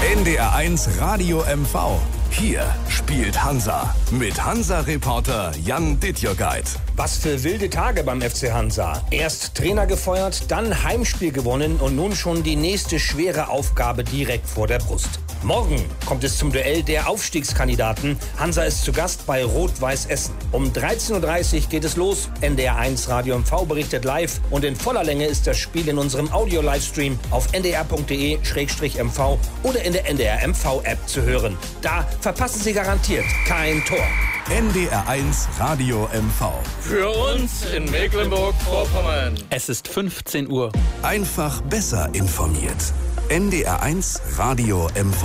NDR1 Radio MV. Hier spielt Hansa mit Hansa-Reporter Jan Dittjogeit. Was für wilde Tage beim FC Hansa. Erst Trainer gefeuert, dann Heimspiel gewonnen und nun schon die nächste schwere Aufgabe direkt vor der Brust. Morgen kommt es zum Duell der Aufstiegskandidaten. Hansa ist zu Gast bei Rot-Weiß Essen. Um 13.30 Uhr geht es los. NDR1 Radio MV berichtet live und in voller Länge ist das Spiel in unserem Audio-Livestream auf ndr.de/mv oder in der NDR MV-App zu hören. Da verpassen Sie garantiert kein Tor. NDR1 Radio MV. Für uns in Mecklenburg-Vorpommern. Es ist 15 Uhr. Einfach besser informiert. NDR1 Radio MV.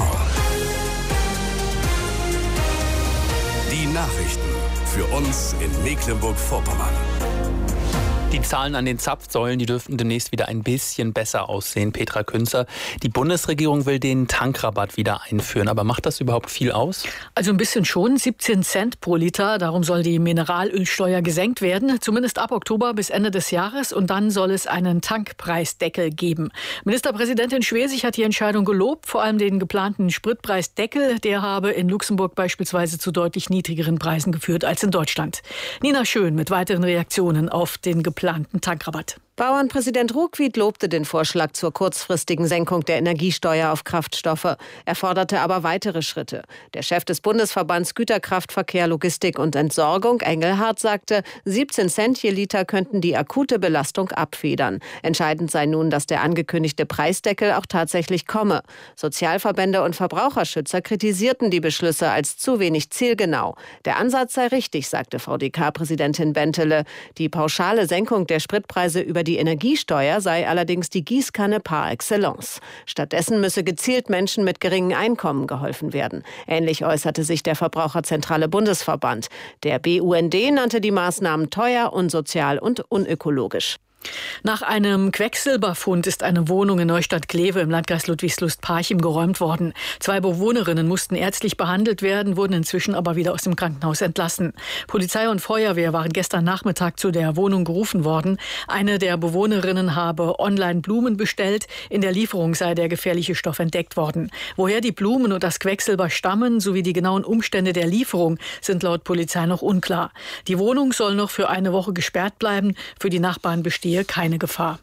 Die Nachrichten für uns in Mecklenburg-Vorpommern. Die Zahlen an den Zapfsäulen, die dürften demnächst wieder ein bisschen besser aussehen, Petra Künzer. Die Bundesregierung will den Tankrabatt wieder einführen. Aber macht das überhaupt viel aus? Also ein bisschen schon. 17 Cent pro Liter. Darum soll die Mineralölsteuer gesenkt werden. Zumindest ab Oktober bis Ende des Jahres. Und dann soll es einen Tankpreisdeckel geben. Ministerpräsidentin Schwesig hat die Entscheidung gelobt. Vor allem den geplanten Spritpreisdeckel. Der habe in Luxemburg beispielsweise zu deutlich niedrigeren Preisen geführt als in Deutschland. Nina Schön mit weiteren Reaktionen auf den geplanten Tankrabatt. Bauernpräsident Ruckwied lobte den Vorschlag zur kurzfristigen Senkung der Energiesteuer auf Kraftstoffe. Er forderte aber weitere Schritte. Der Chef des Bundesverbands Güterkraftverkehr, Logistik und Entsorgung, Engelhardt, sagte, 17 Cent je Liter könnten die akute Belastung abfedern. Entscheidend sei nun, dass der angekündigte Preisdeckel auch tatsächlich komme. Sozialverbände und Verbraucherschützer kritisierten die Beschlüsse als zu wenig zielgenau. Der Ansatz sei richtig, sagte VDK-Präsidentin Bentele. Die pauschale Senkung der Spritpreise über die Energiesteuer sei allerdings die Gießkanne par excellence. Stattdessen müsse gezielt Menschen mit geringen Einkommen geholfen werden. Ähnlich äußerte sich der Verbraucherzentrale Bundesverband. Der BUND nannte die Maßnahmen teuer, unsozial und unökologisch. Nach einem Quecksilberfund ist eine Wohnung in Neustadt-Glewe im Landkreis Ludwigslust-Parchim geräumt worden. 2 Bewohnerinnen mussten ärztlich behandelt werden, wurden inzwischen aber wieder aus dem Krankenhaus entlassen. Polizei und Feuerwehr waren gestern Nachmittag zu der Wohnung gerufen worden. Eine der Bewohnerinnen habe online Blumen bestellt. In der Lieferung sei der gefährliche Stoff entdeckt worden. Woher die Blumen und das Quecksilber stammen, sowie die genauen Umstände der Lieferung, sind laut Polizei noch unklar. Die Wohnung soll noch für eine Woche gesperrt bleiben. Für die Nachbarn bestehe keine Gefahr.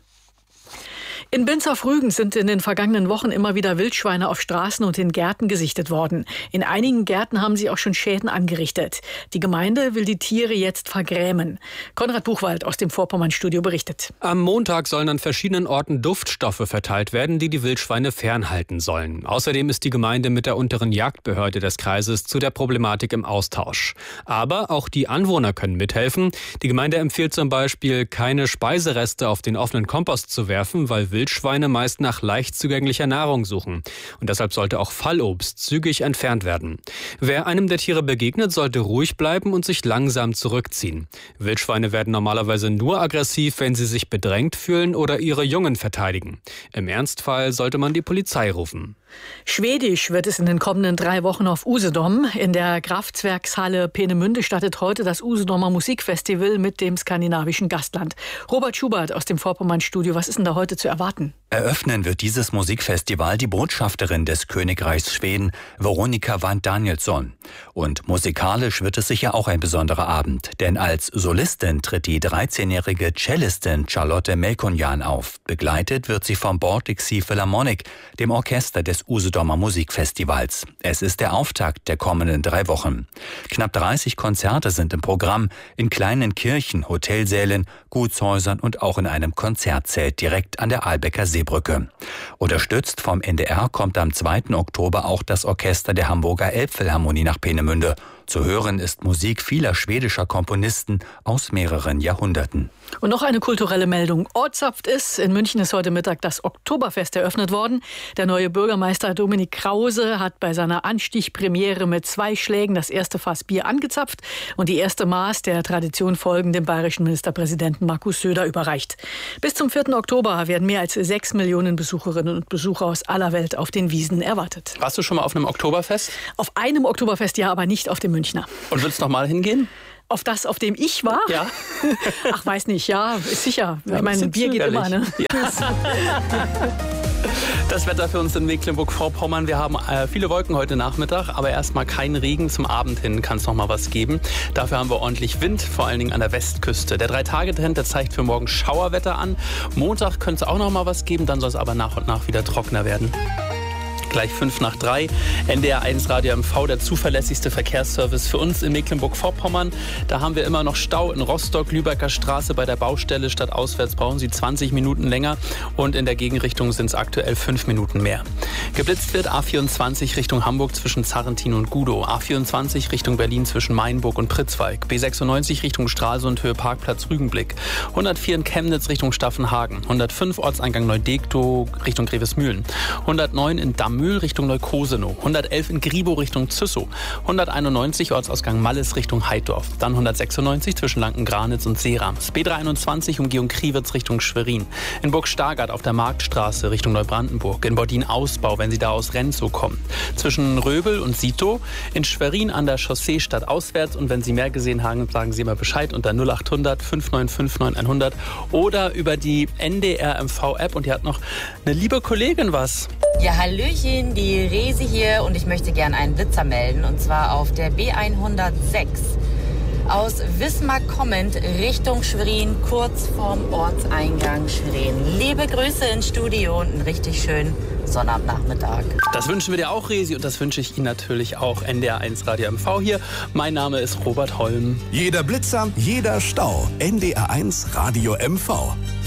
In Binz auf Rügen sind in den vergangenen Wochen immer wieder Wildschweine auf Straßen und in Gärten gesichtet worden. In einigen Gärten haben sie auch schon Schäden angerichtet. Die Gemeinde will die Tiere jetzt vergrämen. Konrad Buchwald aus dem Vorpommern-Studio berichtet. Am Montag sollen an verschiedenen Orten Duftstoffe verteilt werden, die die Wildschweine fernhalten sollen. Außerdem ist die Gemeinde mit der unteren Jagdbehörde des Kreises zu der Problematik im Austausch. Aber auch die Anwohner können mithelfen. Die Gemeinde empfiehlt zum Beispiel, keine Speisereste auf den offenen Kompost zu werfen, weil Wildschweine meist nach leicht zugänglicher Nahrung suchen. Und deshalb sollte auch Fallobst zügig entfernt werden. Wer einem der Tiere begegnet, sollte ruhig bleiben und sich langsam zurückziehen. Wildschweine werden normalerweise nur aggressiv, wenn sie sich bedrängt fühlen oder ihre Jungen verteidigen. Im Ernstfall sollte man die Polizei rufen. Schwedisch wird es in den kommenden 3 Wochen auf Usedom. In der Kraftwerkshalle Peenemünde startet heute das Usedomer Musikfestival mit dem skandinavischen Gastland. Robert Schubert aus dem Vorpommern-Studio. Was ist denn da heute zu erwarten? Eröffnen wird dieses Musikfestival die Botschafterin des Königreichs Schweden, Veronica Van Danielsson. Und musikalisch wird es sicher auch ein besonderer Abend. Denn als Solistin tritt die 13-jährige Cellistin Charlotte Melkonjan auf. Begleitet wird sie vom Baltic Sea Philharmonic, dem Orchester des Usedomer Musikfestivals. Es ist der Auftakt der kommenden 3 Wochen. Knapp 30 Konzerte sind im Programm, in kleinen Kirchen, Hotelsälen, Gutshäusern und auch in einem Konzertzelt direkt an der Ahlbecker Seebrücke. Unterstützt vom NDR kommt am 2. Oktober auch das Orchester der Hamburger Elbphilharmonie nach Peenemünde. Zu hören ist Musik vieler schwedischer Komponisten aus mehreren Jahrhunderten. Und noch eine kulturelle Meldung. Ortssaft ist. In München ist heute Mittag das Oktoberfest eröffnet worden. Der neue Bürgermeister Dominik Krause hat bei seiner Anstichpremiere mit 2 Schlägen das erste Fass Bier angezapft und die erste Maß der Tradition folgend dem bayerischen Ministerpräsidenten Markus Söder überreicht. Bis zum 4. Oktober werden mehr als 6 Millionen Besucherinnen und Besucher aus aller Welt auf den Wiesn erwartet. Warst du schon mal auf einem Oktoberfest? Auf einem Oktoberfest ja, aber nicht auf dem Münchner. Und willst du noch mal hingehen? Auf das, auf dem ich war? Ja. Ach, weiß nicht, ja, ist sicher. Ja, ich meine, Bier geht immer, ne? Ja. Das Wetter für uns in Mecklenburg-Vorpommern. Wir haben viele Wolken heute Nachmittag, aber erstmal kein Regen. Zum Abend hin kann es noch mal was geben. Dafür haben wir ordentlich Wind, vor allen Dingen an der Westküste. Der 3-Tage-Trend, der zeigt für morgen Schauerwetter an. Montag könnte es auch noch mal was geben, dann soll es aber nach und nach wieder trockener werden. Gleich 2:55. NDR 1 Radio MV, der zuverlässigste Verkehrsservice für uns in Mecklenburg-Vorpommern. Da haben wir immer noch Stau in Rostock, Lübecker Straße bei der Baustelle. Statt auswärts brauchen Sie 20 Minuten länger und in der Gegenrichtung sind es aktuell 5 Minuten mehr. Geblitzt wird A24 Richtung Hamburg zwischen Zarrentin und Gudow. A24 Richtung Berlin zwischen Mainburg und Pritzwalk. B96 Richtung Stralsund, Höhe Parkplatz Rügenblick. 104 in Chemnitz Richtung Staffenhagen. 105 Ortseingang Neudektow Richtung Grevesmühlen. 109 in Dammühl Richtung Neukosenow, 111 in Gribow Richtung Züssow, 191 Ortsausgang Malles Richtung Heidorf, dann 196 zwischen Lanken-Granitz und Seerams, B23 Umgehung Kriwitz Richtung Schwerin, in Burg-Stargard auf der Marktstraße Richtung Neubrandenburg, in Bordin-Ausbau, wenn Sie da aus Renzow kommen, zwischen Röbel und Sito, in Schwerin an der Chaussee stadtauswärts und wenn Sie mehr gesehen haben, sagen Sie mal Bescheid unter 0800 595 9100 oder über die NDR MV App und die hat noch eine liebe Kollegin was. Ja, hallöchen, die Resi hier und ich möchte gerne einen Blitzer melden und zwar auf der B106 aus Wismar kommend Richtung Schwerin, kurz vorm Ortseingang Schwerin. Liebe Grüße ins Studio und einen richtig schönen Sonnabendnachmittag. Das wünschen wir dir auch, Resi, und das wünsche ich Ihnen natürlich auch. NDR 1 Radio MV hier. Mein Name ist Robert Holm. Jeder Blitzer, jeder Stau. NDR 1 Radio MV.